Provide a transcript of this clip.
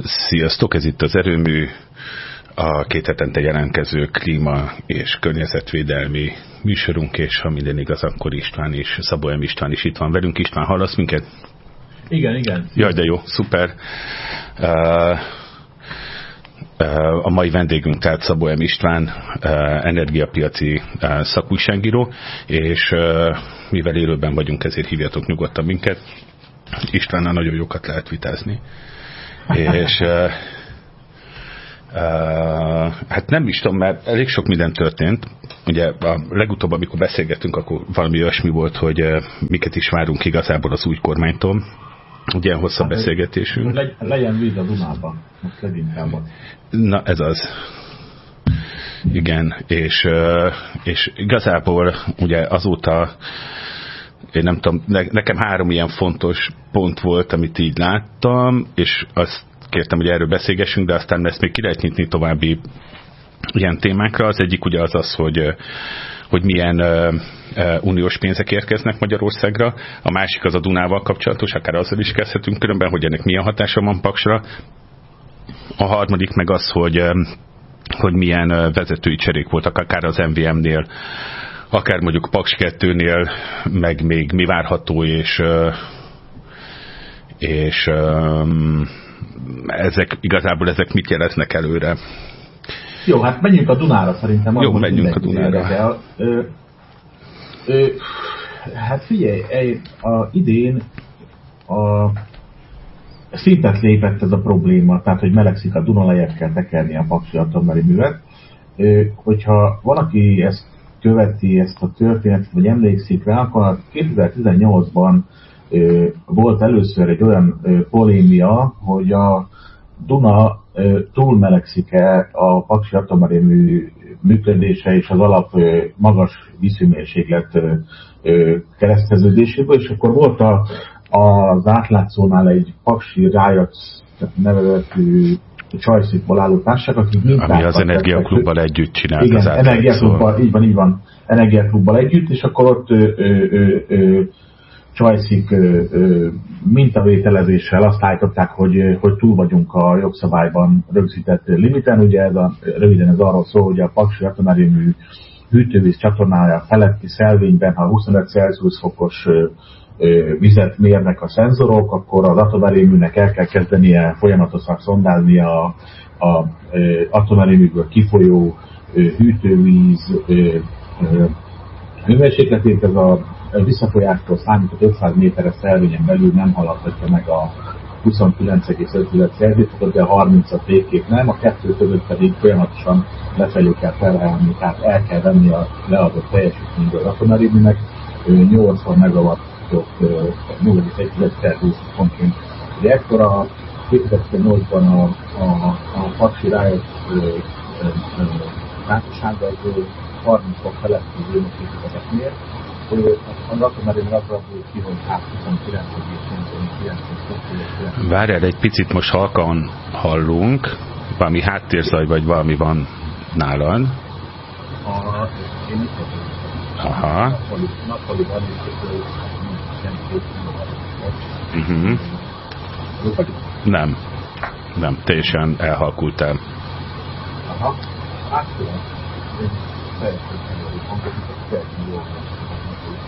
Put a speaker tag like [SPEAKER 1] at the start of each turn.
[SPEAKER 1] Sziasztok, ez itt az Erőmű, a 2 hetente jelentkező klíma és környezetvédelmi műsorunk, és ha minden igaz, akkor István és Szabó M. István is itt van velünk. István, hallasz minket?
[SPEAKER 2] Igen.
[SPEAKER 1] Jaj, de jó, szuper. A mai vendégünk tehát Szabó M. István, energiapiaci szakújságíró, és mivel élőben vagyunk, ezért hívjatok nyugodtan minket. Istvánnal nagyon jókat lehet vitázni. És hát nem is tudom, mert elég sok minden történt. Ugye a legutóbb, amikor beszélgettünk, akkor valami olyasmi volt, hogy miket is várunk igazából az új kormánytól. Ugye hosszabb beszélgetésünk.
[SPEAKER 2] Legyen víz a Dunában, most leginkább.
[SPEAKER 1] Na, ez az. Igen, és igazából ugye azóta én nem tudom, nekem 3 ilyen fontos pont volt, amit így láttam, és azt kértem, hogy erről beszélgessünk, de aztán ezt még ki lehet nyitni további ilyen témákra. Az egyik ugye az, hogy milyen uniós pénzek érkeznek Magyarországra, a másik az a Dunával kapcsolatos, akár azzal is kezdhetünk különben, hogy ennek milyen hatása van Paksra. A harmadik meg az, hogy milyen vezetői cserék voltak, akár az MVM-nél, akár mondjuk Paks 2-nél, meg még mi várható, és igazából ezek mit jeleznek előre.
[SPEAKER 2] Jó, hát menjünk a Dunára szerintem.
[SPEAKER 1] Jó, menjünk a Dunára.
[SPEAKER 2] Hát figyelj, idén szintet lépett ez a probléma, tehát hogy melegszik a Duna, lejjebb kell tekerni a paksi atomerőművet. Hogyha valaki ezt követi, ezt a történetet, vagy emlékszik rá, akkor 2018-ban volt először egy olyan polémia, hogy a Duna túlmelegszik-e a paksi atomerőmű működése és az alap magas vízhőmérséklet kereszteződéséből, és akkor volt az átlátszónál egy paksi rájac nevezetű csajszikból álló társaság, akik mintákat...
[SPEAKER 1] Ami az Energiaklubbal együtt csinált.
[SPEAKER 2] Igen, Energiaklubbal, így van, Energiaklubbal együtt, és akkor ott csajszik mintavételezéssel azt állították, hogy túl vagyunk a jogszabályban rögzített limiten. Ugye röviden ez arról szól, hogy a paksi atomerőmű hűtővíz csatornája feletti szelvényben, ha 25 Celsius fokos vizet mérnek a szenzorok, akkor az atomerőműnek el kell kezdenie folyamatosan szondálnia a atomerőműből kifolyó hűtővíz hőmérsékletét. Ez a visszafolyástól számított 500 méteres szelvényen belül nem haladhatja meg a 29,5 Celsius-ot, de a 30-at végképp nem, a 2 között pedig folyamatosan lefelé kell felhelni, tehát el kell venni a leadott teljesítményből az atomerőműnek 80 megawattot 0,1 Celsius pontként. De ekkor a 2008-ban a paksi rájött társaság az 30 fok feletti hőmérsékletet mér. Az atomerőmű azra volt ki, hogy 29,9.
[SPEAKER 1] Várjál, egy picit most halkan hallunk, valami háttérzaj, vagy valami van nálad.
[SPEAKER 2] Én itt vagyok.
[SPEAKER 1] Aha.
[SPEAKER 2] Nappali van, és
[SPEAKER 1] Nem, teljesen elhalkultál.
[SPEAKER 2] Aha, átfően. Én teljesen elég hangos, mint a teljesen jól van.